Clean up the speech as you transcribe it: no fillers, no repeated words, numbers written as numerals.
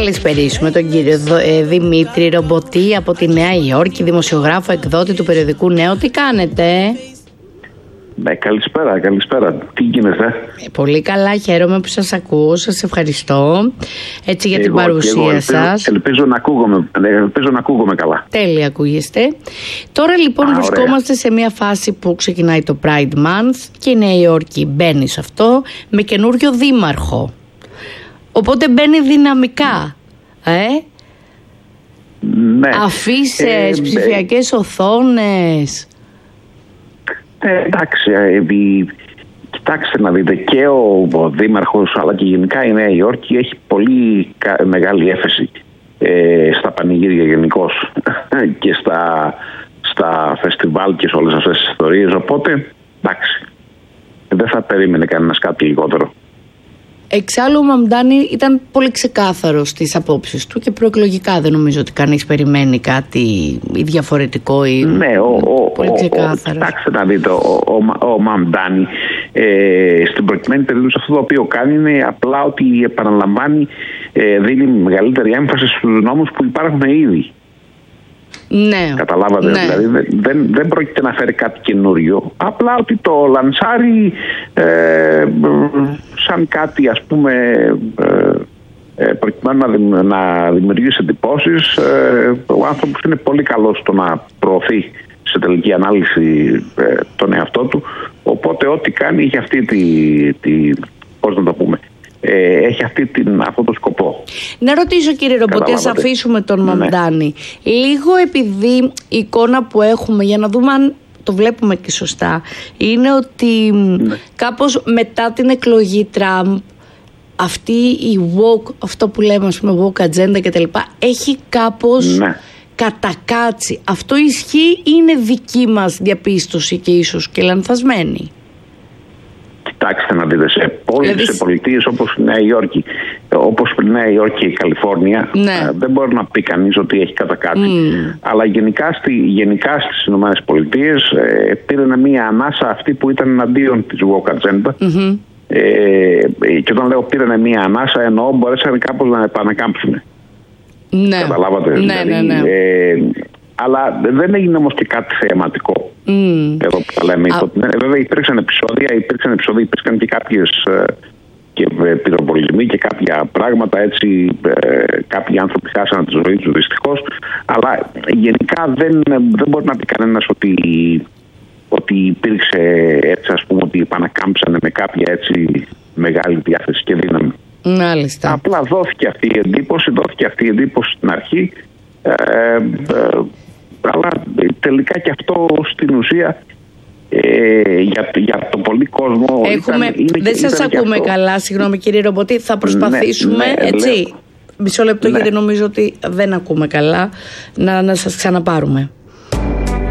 καλησπερίσουμε τον κύριο Δημήτρη Ρομποτή από τη Νέα Υόρκη, δημοσιογράφο, εκδότη του περιοδικού Νέο. Τι κάνετε? Καλησπέρα. Τι γίνεται? Πολύ καλά, χαίρομαι που σας ακούω. Σας ευχαριστώ έτσι για την παρουσία σας. Ελπίζω να ακούγομαι καλά. Τέλεια ακούγεστε. Τώρα λοιπόν βρισκόμαστε σε μια φάση που ξεκινάει το Pride Month και η Νέα Υόρκη μπαίνει σε αυτό με καινούριο δήμαρχο. Οπότε μπαίνει δυναμικά. Ναι. Αφίσες, ψηφιακές οθόνες. Εντάξει, κοιτάξτε να δείτε, και ο δήμαρχος αλλά και γενικά η Νέα Υόρκη έχει πολύ μεγάλη έφεση στα πανηγύρια γενικώς και στα φεστιβάλ και σε όλες αυτές τις ιστορίες, οπότε εντάξει, δεν θα περίμενε κανένας κάτι λιγότερο. Εξάλλου ο Μαμντάνη ήταν πολύ ξεκάθαρος στις απόψεις του και προεκλογικά δεν νομίζω ότι κανείς περιμένει κάτι διαφορετικό ή πολύ ξεκάθαρος. Κοιτάξτε να δείτε, ο Μαμντάνη στην προκειμένη περίπτωση αυτό το οποίο κάνει είναι απλά ότι επαναλαμβάνει, δίνει μεγαλύτερη έμφαση στους νόμους που υπάρχουν ήδη. Ναι. Καταλάβατε, ναι. Δηλαδή δεν πρόκειται να φέρει κάτι καινούριο, απλά ότι το λανσάρει σαν κάτι, ας πούμε, προκειμένου να δημιουργήσει εντυπώσεις. Ο άνθρωπος είναι πολύ καλός στο να προωθεί σε τελική ανάλυση τον εαυτό του, οπότε ό,τι κάνει έχει αυτή πώς να το πούμε, έχει αυτό το σκοπό. Να ρωτήσω, κύριε Ρομποτή, ας αφήσουμε τον Μαμντάνη. Λίγο, επειδή η εικόνα που έχουμε, για να δούμε αν το βλέπουμε και σωστά, είναι ότι κάπως μετά την εκλογή Τραμπ αυτή η woke, αυτό που λέμε, ας πούμε, woke agenda κτλ, έχει κάπως κατακάτσει. Αυτό ισχύει ή είναι δική μας διαπίστωση και ίσως και λανθασμένη? Κοιτάξτε να δείτε, σε πολιτείες όπως η Νέα Υόρκη, όπως η Νέα Υόρκη και η Καλιφόρνια, δεν μπορεί να πει κανείς ότι έχει κατακάτσει. Αλλά γενικά στις Ηνωμένες Πολιτείες πήραν μια ανάσα αυτή που ήταν εναντίον της woke agenda. Και όταν λέω πήραν μια ανάσα, εννοώ μπορέσαν κάπως να επανακάμψουν. Ναι. Καταλάβατε? Ναι. Αλλά δεν έγινε όμως και κάτι θεαματικό. Εδώ που τα λέμε. Βέβαια υπήρξαν επεισόδια, υπήρξαν και κάποιες πυροβολισμοί και κάποια πράγματα, έτσι, κάποιοι άνθρωποι χάσανε τη ζωή τους δυστυχώς. Αλλά γενικά δεν μπορεί να πει κανένας ότι υπήρξε, έτσι, ας πούμε, ότι επανακάμψανε με κάποια έτσι μεγάλη διάθεση και δύναμη. Μάλιστα. Απλά δόθηκε αυτή η εντύπωση στην αρχή, αλλά τελικά και αυτό στην ουσία για τον πολύ κόσμο δεν σας ακούμε καλά, συγγνώμη κύριε Ρομποτή, θα προσπαθήσουμε έτσι. Μισό λεπτό, γιατί νομίζω ότι δεν ακούμε καλά, να σας ξαναπάρουμε.